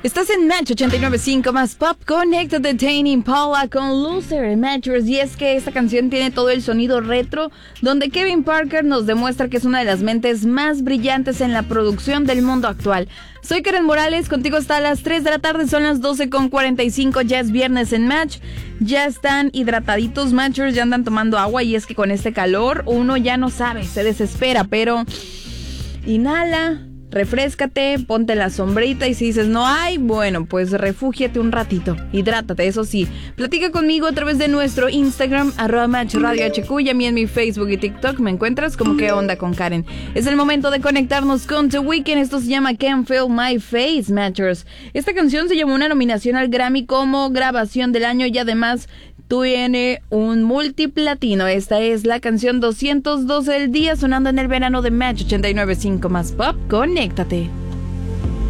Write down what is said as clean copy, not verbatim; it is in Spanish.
Estás en Match 89.5 más Pop. Conéctate, Tame Impala con Loser en Matchers. Y es que esta canción tiene todo el sonido retro, donde Kevin Parker nos demuestra que es una de las mentes más brillantes en la producción del mundo actual. Soy Karen Morales, contigo hasta las 3 de la tarde, son las 12:45, ya es viernes en Match. Ya están hidrataditos, Matchers, ya andan tomando agua. Y es que con este calor uno ya no sabe, se desespera, pero inhala, refréscate, ponte la sombrita y si dices no hay, bueno, pues refúgiate un ratito, hidrátate, eso sí. Platica conmigo a través de nuestro Instagram, @MatchRadioHQ, y a mí en mi Facebook y TikTok me encuentras como ¿Qué onda con Karen? Es el momento de conectarnos con The Weeknd, esto se llama Can't Feel My Face, Matchers. Esta canción se llevó una nominación al Grammy como grabación del año y además tiene un multiplatino. Esta es la canción 212 del día, sonando en el verano de Match 89.5 más Pop. Conéctate.